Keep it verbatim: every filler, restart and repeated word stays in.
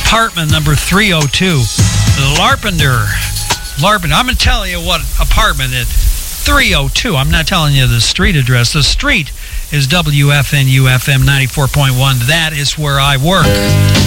apartment number three oh two. Larpenter. Larpenter. I'm going to tell you what apartment at three oh two. I'm not telling you the street address. The street is W F N U F M ninety-four point one. That is where I work.